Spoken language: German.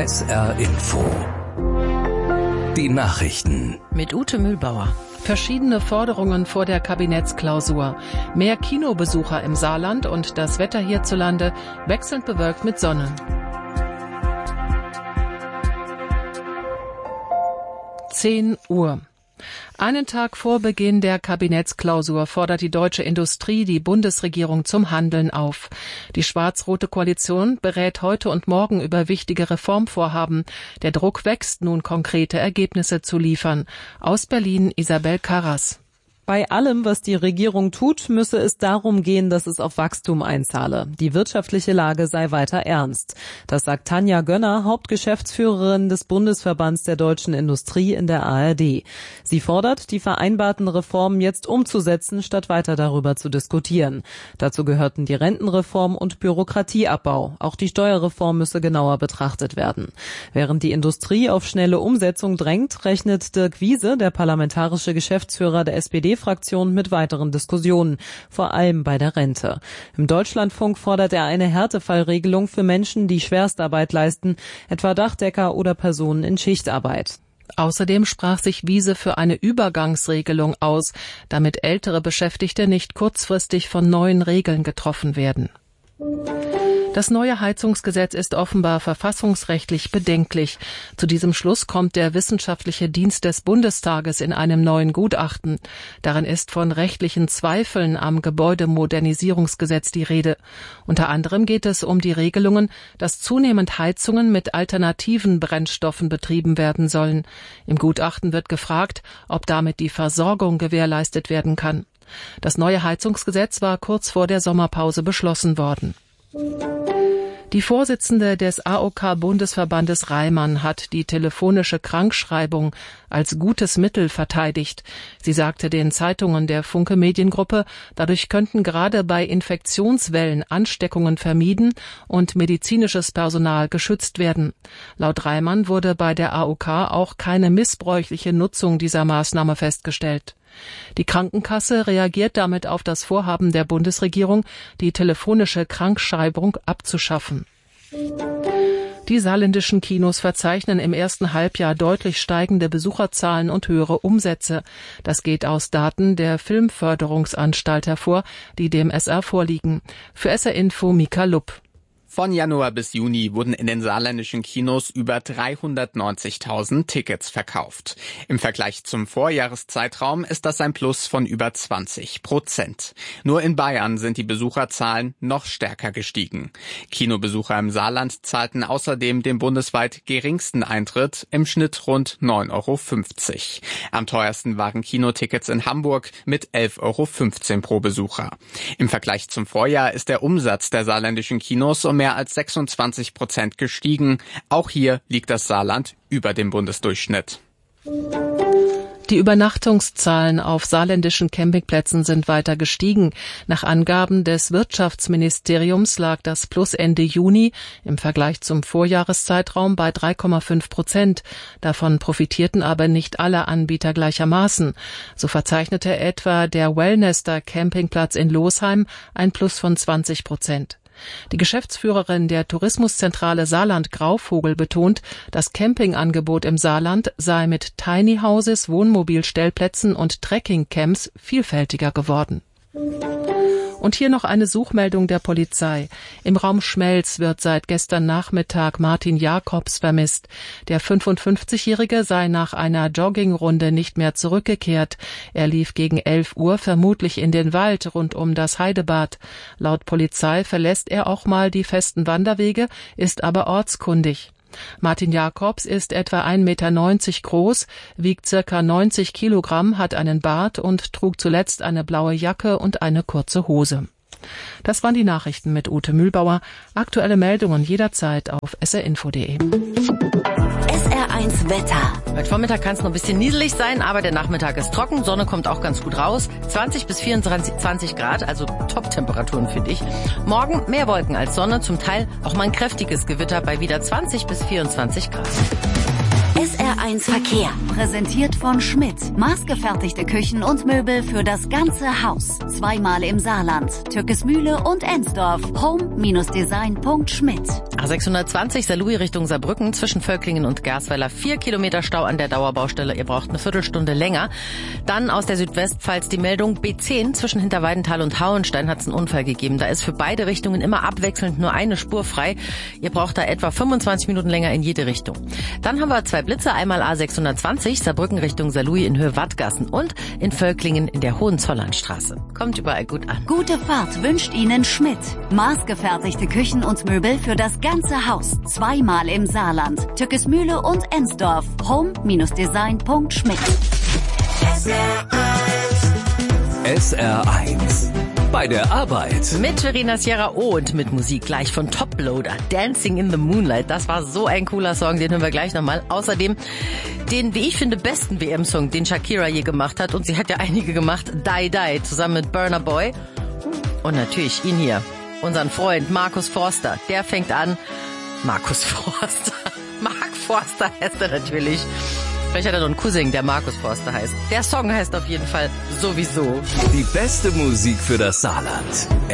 SR Info. Die Nachrichten. Mit Ute Mühlbauer. Verschiedene Forderungen vor der Kabinettsklausur. Mehr Kinobesucher im Saarland und das Wetter hierzulande wechselnd bewölkt mit Sonne. 10 Uhr. Einen Tag vor Beginn der Kabinettsklausur fordert die deutsche Industrie die Bundesregierung zum Handeln auf. Die schwarz-rote Koalition berät heute und morgen über wichtige Reformvorhaben. Der Druck wächst, nun konkrete Ergebnisse zu liefern. Aus Berlin Isabel Karras. Bei allem, was die Regierung tut, müsse es darum gehen, dass es auf Wachstum einzahle. Die wirtschaftliche Lage sei weiter ernst. Das sagt Tanja Gönner, Hauptgeschäftsführerin des Bundesverbands der deutschen Industrie in der ARD. Sie fordert, die vereinbarten Reformen jetzt umzusetzen, statt weiter darüber zu diskutieren. Dazu gehörten die Rentenreform und Bürokratieabbau. Auch die Steuerreform müsse genauer betrachtet werden. Während die Industrie auf schnelle Umsetzung drängt, rechnet Dirk Wiese, der parlamentarische Geschäftsführer der SPD-Fraktion, mit weiteren Diskussionen, vor allem bei der Rente. Im Deutschlandfunk fordert er eine Härtefallregelung für Menschen, die Schwerstarbeit leisten, etwa Dachdecker oder Personen in Schichtarbeit. Außerdem sprach sich Wiese für eine Übergangsregelung aus, damit ältere Beschäftigte nicht kurzfristig von neuen Regeln getroffen werden. Das neue Heizungsgesetz ist offenbar verfassungsrechtlich bedenklich. Zu diesem Schluss kommt der Wissenschaftliche Dienst des Bundestages in einem neuen Gutachten. Darin ist von rechtlichen Zweifeln am Gebäudemodernisierungsgesetz die Rede. Unter anderem geht es um die Regelungen, dass zunehmend Heizungen mit alternativen Brennstoffen betrieben werden sollen. Im Gutachten wird gefragt, ob damit die Versorgung gewährleistet werden kann. Das neue Heizungsgesetz war kurz vor der Sommerpause beschlossen worden. Die Vorsitzende des AOK-Bundesverbandes Reimann hat die telefonische Krankschreibung als gutes Mittel verteidigt. Sie sagte den Zeitungen der Funke Mediengruppe, dadurch könnten gerade bei Infektionswellen Ansteckungen vermieden und medizinisches Personal geschützt werden. Laut Reimann wurde bei der AOK auch keine missbräuchliche Nutzung dieser Maßnahme festgestellt. Die Krankenkasse reagiert damit auf das Vorhaben der Bundesregierung, die telefonische Krankschreibung abzuschaffen. Die saarländischen Kinos verzeichnen im ersten Halbjahr deutlich steigende Besucherzahlen und höhere Umsätze. Das geht aus Daten der Filmförderungsanstalt hervor, die dem SR vorliegen. Für SR Info Mika Lupp. Von Januar bis Juni wurden in den saarländischen Kinos über 390.000 Tickets verkauft. Im Vergleich zum Vorjahreszeitraum ist das ein Plus von über 20%. Nur in Bayern sind die Besucherzahlen noch stärker gestiegen. Kinobesucher im Saarland zahlten außerdem den bundesweit geringsten Eintritt, im Schnitt rund 9,50 €. Am teuersten waren Kinotickets in Hamburg mit 11,15 € pro Besucher. Im Vergleich zum Vorjahr ist der Umsatz der saarländischen Kinos um mehr als 26% gestiegen. Auch hier liegt das Saarland über dem Bundesdurchschnitt. Die Übernachtungszahlen auf saarländischen Campingplätzen sind weiter gestiegen. Nach Angaben des Wirtschaftsministeriums lag das Plus Ende Juni im Vergleich zum Vorjahreszeitraum bei 3,5%. Davon profitierten aber nicht alle Anbieter gleichermaßen. So verzeichnete etwa der Wellnester Campingplatz in Losheim ein Plus von 20%. Die Geschäftsführerin der Tourismuszentrale Saarland Grauvogel betont, das Campingangebot im Saarland sei mit Tiny Houses, Wohnmobilstellplätzen und Trekkingcamps vielfältiger geworden. Und hier noch eine Suchmeldung der Polizei. Im Raum Schmelz wird seit gestern Nachmittag Martin Jacobs vermisst. Der 55-Jährige sei nach einer Joggingrunde nicht mehr zurückgekehrt. Er lief gegen 11 Uhr vermutlich in den Wald rund um das Heidebad. Laut Polizei verlässt er auch mal die festen Wanderwege, ist aber ortskundig. Martin Jacobs ist etwa 1,90 Meter groß, wiegt circa 90 Kilogramm, hat einen Bart und trug zuletzt eine blaue Jacke und eine kurze Hose. Das waren die Nachrichten mit Ute Mühlbauer. Aktuelle Meldungen jederzeit auf srinfo.de. SR1 Wetter. Heute Vormittag kann es noch ein bisschen nieselig sein, aber der Nachmittag ist trocken, Sonne kommt auch ganz gut raus. 20 bis 20 Grad, also Top-Temperaturen finde ich. Morgen mehr Wolken als Sonne, zum Teil auch mal ein kräftiges Gewitter bei wieder 20 bis 24 Grad. SR1 Verkehr. Präsentiert von Schmidt. Maßgefertigte Küchen und Möbel für das ganze Haus. Zweimal im Saarland. Türkesmühle und Ensdorf. home-design.schmidt. A620 Saarlouis Richtung Saarbrücken zwischen Völklingen und Gersweiler. 4 Kilometer Stau an der Dauerbaustelle. Ihr braucht eine Viertelstunde länger. Dann aus der Südwestpfalz die Meldung B10 zwischen Hinterweidenthal und Hauenstein hat es einen Unfall gegeben. Da ist für beide Richtungen immer abwechselnd nur eine Spur frei. Ihr braucht da etwa 25 Minuten länger in jede Richtung. Dann haben wir 2 Blitze. Einmal A620 Saarbrücken Richtung Saarlouis in Höhe Wattgassen und in Völklingen in der Hohenzollernstraße. Kommt überall gut an. Gute Fahrt wünscht Ihnen Schmidt. Maßgefertigte Küchen und Möbel für das ganze Haus. Zweimal im Saarland. Türkesmühle und Ensdorf. home-design.schmidt. SR1 bei der Arbeit. Mit Verena Sierra und mit Musik gleich von Toploader. Dancing in the Moonlight. Das war so ein cooler Song, den hören wir gleich nochmal. Außerdem den, wie ich finde, besten WM-Song, den Shakira je gemacht hat. Und sie hat ja einige gemacht. Die Die zusammen mit Burna Boy. Und natürlich ihn hier, unseren Freund Markus Forster. Der fängt an. Markus Forster. Mark Forster heißt er natürlich. Vielleicht hat er noch einen Cousin, der Markus Forster heißt. Der Song heißt auf jeden Fall Sowieso. Die beste Musik für das Saarland.